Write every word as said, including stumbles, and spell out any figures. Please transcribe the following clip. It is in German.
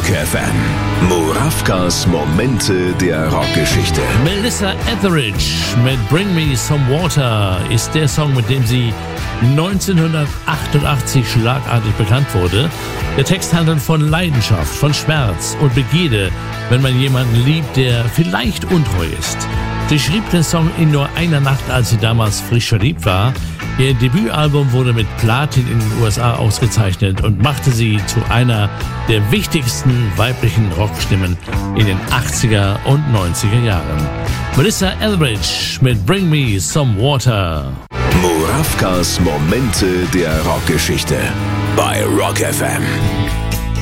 F M. Murawkas Momente der Rockgeschichte. Melissa Etheridge mit Bring Me Some Water ist der Song, mit dem sie neunzehnhundertachtundachtzig schlagartig bekannt wurde. Der Text handelt von Leidenschaft, von Schmerz und Begierde, wenn man jemanden liebt, der vielleicht untreu ist. Sie schrieb den Song in nur einer Nacht, als sie damals frisch verliebt war. Ihr Debütalbum wurde mit Platin in den U S A ausgezeichnet und machte sie zu einer der wichtigsten weiblichen Rockstimmen in den achtziger und neunziger Jahren. Melissa Etheridge mit Bring Me Some Water. Murawkas Momente der Rockgeschichte bei Rock F M.